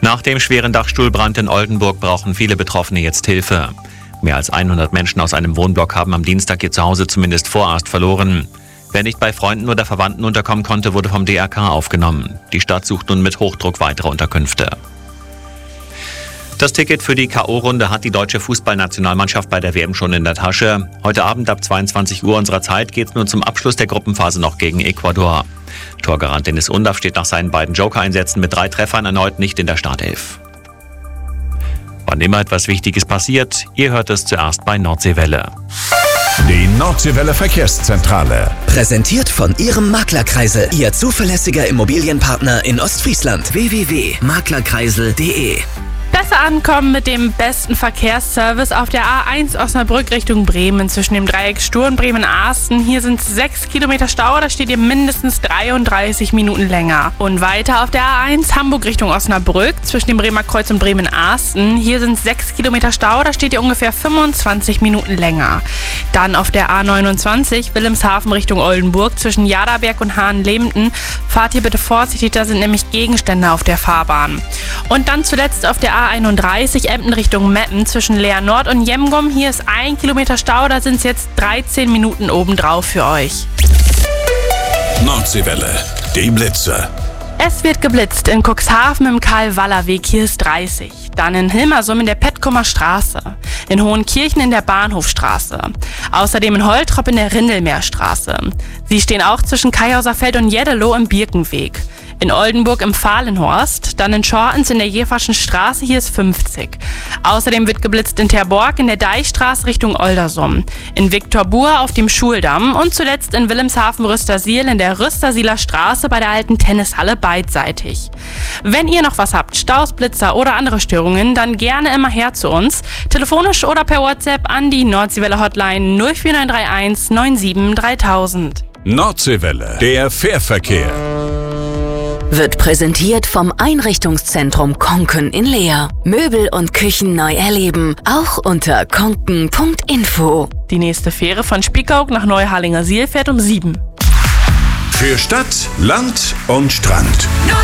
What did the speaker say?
Nach dem schweren Dachstuhlbrand in Oldenburg brauchen viele Betroffene jetzt Hilfe. Mehr als 100 Menschen aus einem Wohnblock haben am Dienstag ihr Zuhause zumindest vorerst verloren. Wer nicht bei Freunden oder Verwandten unterkommen konnte, wurde vom DRK aufgenommen. Die Stadt sucht nun mit Hochdruck weitere Unterkünfte. Das Ticket für die K.O.-Runde hat die deutsche Fußballnationalmannschaft bei der WM schon in der Tasche. Heute Abend ab 22 Uhr unserer Zeit geht es nun zum Abschluss der Gruppenphase noch gegen Ecuador. Torgarant Dennis Undaff steht nach seinen beiden Joker-Einsätzen mit 3 Treffern erneut nicht in der Startelf. Wann immer etwas Wichtiges passiert, ihr hört es zuerst bei Nordseewelle. Die Nordseewelle Verkehrszentrale. Präsentiert von Ihrem Maklerkreisel, Ihr zuverlässiger Immobilienpartner in Ostfriesland. www.maklerkreisel.de. Besser ankommen mit dem besten Verkehrsservice auf der A1 Osnabrück Richtung Bremen zwischen dem Dreieck Stur und Bremen-Asten. Hier sind 6 Kilometer Stau, da steht ihr mindestens 33 Minuten länger. Und weiter auf der A1 Hamburg Richtung Osnabrück zwischen dem Bremer Kreuz und Bremen-Asten. Hier sind 6 Kilometer Stau, da steht ihr ungefähr 25 Minuten länger. Dann auf der A29 Wilhelmshaven Richtung Oldenburg zwischen Jaderberg und Hahnlehmten. Fahrt hier bitte vorsichtig, da sind nämlich Gegenstände auf der Fahrbahn. Und dann zuletzt auf der A31 Emden Richtung Meppen zwischen Leer Nord und Jemgum. Hier ist 1 Kilometer Stau, da sind es jetzt 13 Minuten obendrauf für euch. Nordseewelle, die Blitze. Es wird geblitzt in Cuxhaven im Karl-Waller-Weg, hier ist 30. Dann in Hilmersum in der Pettkumer Straße. In Hohenkirchen in der Bahnhofstraße. Außerdem in Holtrop in der Rindelmeerstraße. Sie stehen auch zwischen Kaiauserfeld und Jeddeloh im Birkenweg. In Oldenburg im Fahlenhorst, dann in Schortens in der Jeverschen Straße, hier ist 50. Außerdem wird geblitzt in Terborg in der Deichstraße Richtung Oldersum, in Viktorbur auf dem Schuldamm und zuletzt in Wilhelmshaven-Rüstersiel in der Rüstersieler Straße bei der alten Tennishalle beidseitig. Wenn ihr noch was habt, Staus, Blitzer oder andere Störungen, dann gerne immer her zu uns, telefonisch oder per WhatsApp an die Nordseewelle Hotline 04931 97 3000. Nordseewelle, der Fährverkehr. Wird präsentiert vom Einrichtungszentrum Konken in Leer. Möbel und Küchen neu erleben, auch unter konken.info. Die nächste Fähre von Spiekeroog nach Neuharlingersiel fährt um 7. Für Stadt, Land und Strand.